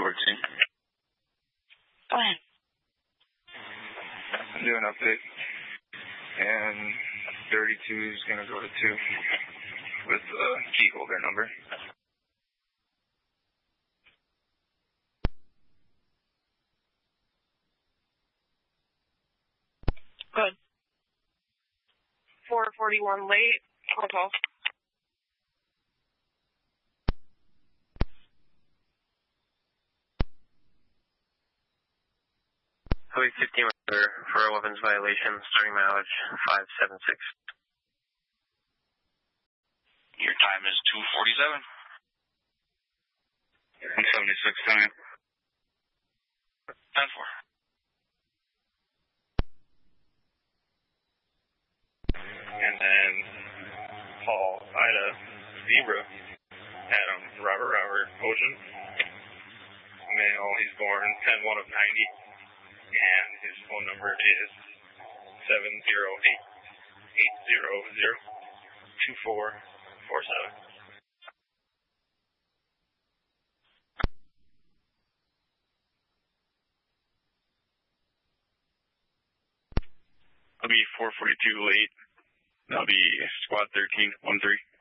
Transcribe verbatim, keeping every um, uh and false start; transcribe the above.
fourteen. Go ahead. Do an update. And thirty-two is going to go to two with the key holder number. Good. four forty-one late. Hotel. Highway fifteen for a weapons violation, starting mileage five seven six. Your time is two forty-seven. one seventy-six time. ten four. And then Paul, Ida, Zebra, Adam, Robert, Robert, Ocean. Male, he's born ten one of ninety. And his phone number is seven zero eight, eight zero zero, two four four seven. I'll be four forty-two late. That'll be squad thirteen, one three.